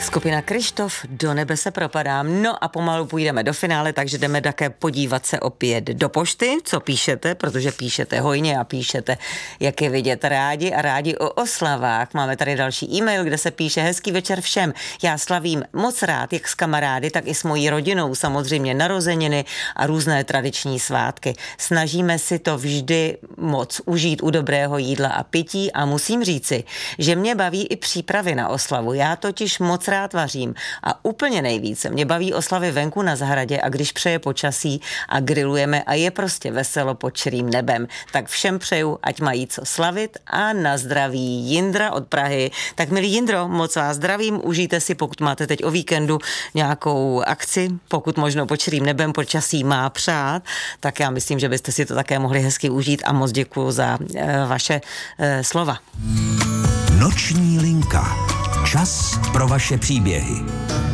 Skupina Kryštof, Do nebe se propadám. No a pomalu půjdeme do finále, takže jdeme také podívat se opět do pošty, co píšete, protože píšete hojně a píšete, jak je vidět rádi a rádi o oslavách. Máme tady další e-mail, kde se píše: hezký večer všem. Já slavím moc rád, jak s kamarády, tak i s mojí rodinou, samozřejmě narozeniny a různé tradiční svátky. Snažíme si to vždy moc užít u dobrého jídla a pití a musím říci, že mě baví i přípravy na oslavu. Já totiž moc rád vařím a úplně nejvíce mě baví oslavy venku na zahradě a když přeje počasí a grillujeme a je prostě veselo pod širým nebem. Tak všem přeju, ať mají co slavit a na zdraví. Jindra od Prahy. Tak milý Jindro, moc vás zdravím, užijte si, pokud máte teď o víkendu nějakou akci, pokud možno pod širým nebem, počasí má přát, tak já myslím, že byste si to také mohli hezky užít a moc děkuju za vaše slova. Noční linka. Čas pro vaše příběhy.